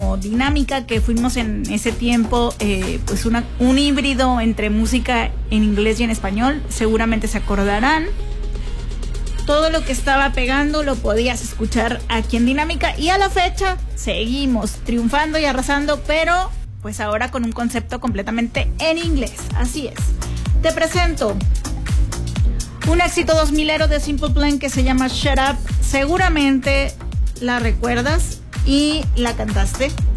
como Dinámica, que fuimos en ese tiempo pues un híbrido entre música en inglés y en español. Seguramente se acordarán. Todo lo que estaba pegando lo podías escuchar aquí en Dinámica, y a la fecha seguimos triunfando y arrasando, pero pues ahora con un concepto completamente en inglés. Así es. Te presento un éxito 2000ero de Simple Plan que se llama Shut Up. Seguramente la recuerdas y la cantaste.